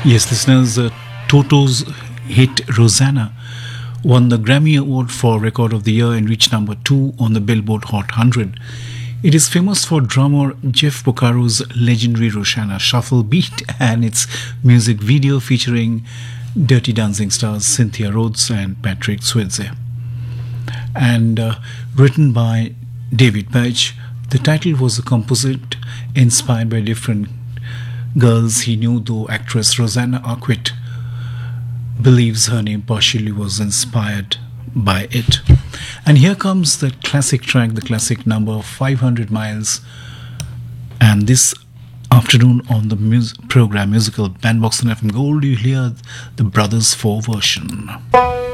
Yes, listeners, Toto's hit Rosanna won the Grammy Award for Record of the Year and reached number 2 on the Billboard Hot 100. It is famous for drummer Jeff Porcaro's legendary Rosanna shuffle beat and its music video featuring Dirty Dancing stars Cynthia Rhodes and Patrick Swayze. And written by David Page, the title was a composite inspired by different girls he knew, though actress Rosanna Arquette believes her name partially was inspired by it. And here comes the classic track, the classic number 500 Miles. And this afternoon on the program Musical Bandbox on FM Gold, you hear the Brothers 4 version.